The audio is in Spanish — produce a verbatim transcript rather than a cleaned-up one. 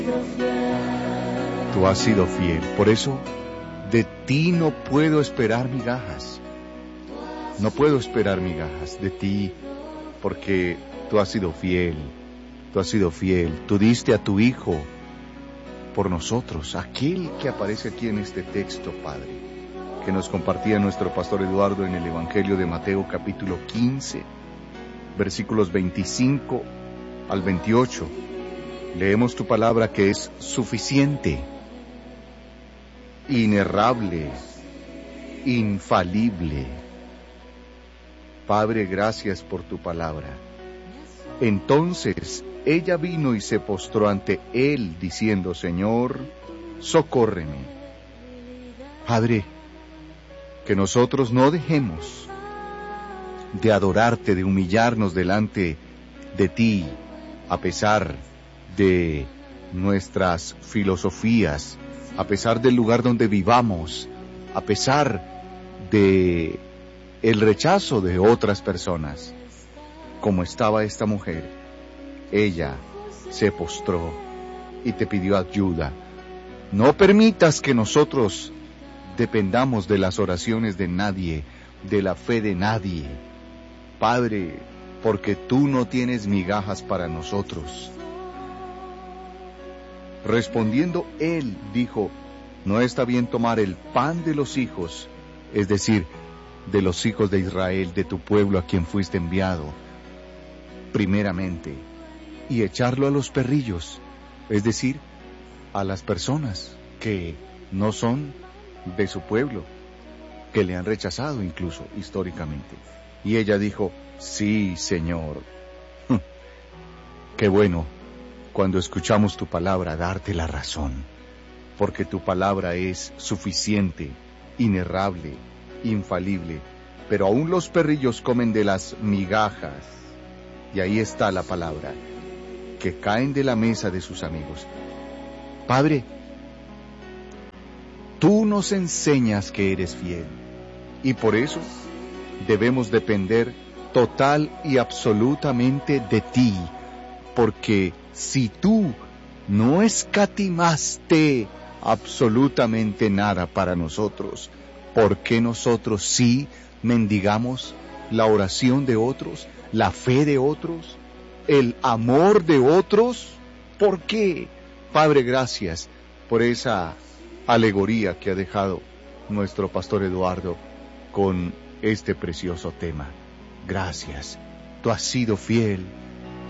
Tú has sido fiel. Por eso, de ti no puedo esperar migajas. No puedo esperar migajas de ti, porque tú has sido fiel. Tú has sido fiel. Tú diste a tu Hijo por nosotros, aquel que aparece aquí en este texto, Padre, que nos compartía nuestro pastor Eduardo en el Evangelio de Mateo capítulo quince, versículos veinticinco al veintiocho. Leemos tu palabra que es suficiente, inerrable, infalible. Padre, gracias por tu palabra. Entonces ella vino y se postró ante él, diciendo: Señor, socórreme. Padre, que nosotros no dejemos de adorarte, de humillarnos delante de ti, a pesar de nuestras filosofías, a pesar del lugar donde vivamos, a pesar de el rechazo de otras personas. Como estaba esta mujer, ella se postró y te pidió ayuda. No permitas que nosotros dependamos de las oraciones de nadie, de la fe de nadie, Padre, porque tú no tienes migajas para nosotros. Respondiendo él, dijo: no está bien tomar el pan de los hijos, es decir, de los hijos de Israel, de tu pueblo a quien fuiste enviado, primeramente, y echarlo a los perrillos, es decir, a las personas que no son de su pueblo, que le han rechazado incluso históricamente. Y ella dijo: sí, Señor. Qué bueno cuando escuchamos tu palabra darte la razón, porque tu palabra es suficiente, inerrable, infalible, pero aún los perrillos comen de las migajas, y ahí está la palabra, que caen de la mesa de sus amigos. Padre, tú nos enseñas que eres fiel, y por eso debemos depender total y absolutamente de ti, porque si tú no escatimaste absolutamente nada para nosotros, ¿por qué nosotros sí mendigamos la oración de otros, la fe de otros, el amor de otros? ¿Por qué? Padre, gracias por esa alegoría que ha dejado nuestro pastor Eduardo con este precioso tema. Gracias, tú has sido fiel.